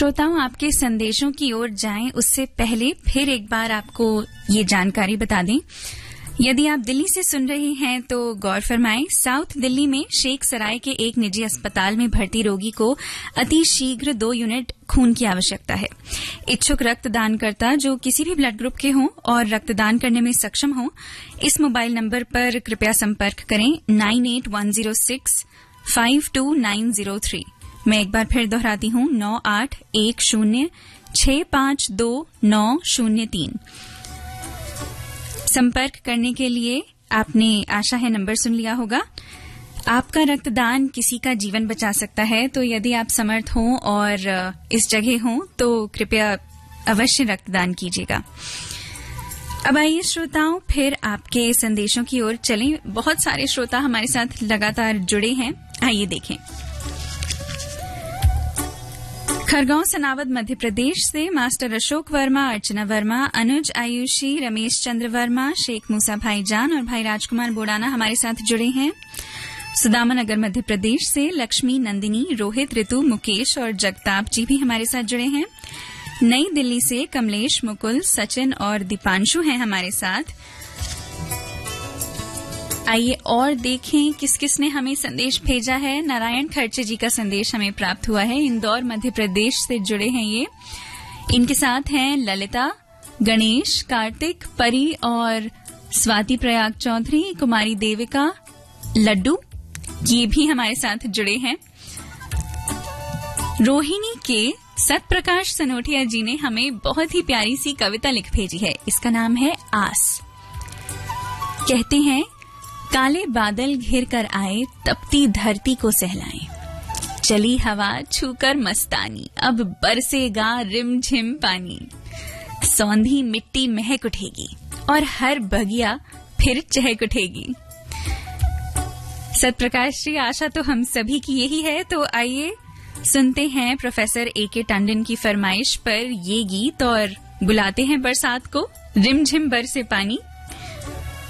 श्रोताओं, आपके संदेशों की ओर जाएं उससे पहले फिर एक बार आपको ये जानकारी बता दें। यदि आप दिल्ली से सुन रहे हैं तो गौर फरमाएं, साउथ दिल्ली में शेख सराय के एक निजी अस्पताल में भर्ती रोगी को अति शीघ्र 2 यूनिट खून की आवश्यकता है। इच्छुक रक्तदानकर्ता जो किसी भी ब्लड ग्रुप के हों और रक्तदान करने में सक्षम हों, इस मोबाइल नंबर पर कृपया संपर्क करें 9810652903। मैं एक बार फिर दोहराती हूं 9810652903। संपर्क करने के लिए आपने आशा है नंबर सुन लिया होगा। आपका रक्तदान किसी का जीवन बचा सकता है, तो यदि आप समर्थ हों और इस जगह हों तो कृपया अवश्य रक्तदान कीजिएगा। अब आइए श्रोताओं, फिर आपके संदेशों की ओर चलें। बहुत सारे श्रोता हमारे साथ लगातार जुड़े हैं, आइए देखें। खरगोन सनावद मध्य प्रदेश से मास्टर अशोक वर्मा, अर्चना वर्मा, अनुज आयुषी, रमेश चंद्र वर्मा, शेख मूसा भाईजान और भाई राजकुमार बोडाना हमारे साथ जुड़े हैं। सुदामा नगर मध्य प्रदेश से लक्ष्मी, नंदिनी, रोहित, ऋतु, मुकेश और जगताप जी भी हमारे साथ जुड़े हैं। नई दिल्ली से कमलेश, मुकुल, सचिन और दीपांशु हैं हमारे साथ। आइए और देखें किस किस ने हमें संदेश भेजा है। नारायण खर्चे जी का संदेश हमें प्राप्त हुआ है, इंदौर मध्य प्रदेश से जुड़े हैं ये। इनके साथ हैं ललिता, गणेश, कार्तिक, परी और स्वाति प्रयाग चौधरी, कुमारी देविका, लड्डू, ये भी हमारे साथ जुड़े हैं। रोहिणी के सतप्रकाश सनोटिया जी ने हमें बहुत ही प्यारी सी कविता लिख भेजी है। इसका नाम है आस। कहते हैं, काले बादल घिर कर आए, तपती धरती को सहलाएं, चली हवा छूकर मस्तानी, अब बरसेगा रिमझिम पानी, सौंधी मिट्टी महक उठेगी और हर बगिया फिर चहक उठेगी। सतप्रकाश जी, आशा तो हम सभी की यही है। तो आइए सुनते हैं प्रोफेसर A.K. टंडन की फरमाइश पर ये गीत और बुलाते हैं बरसात को, रिमझिम बरसे पानी।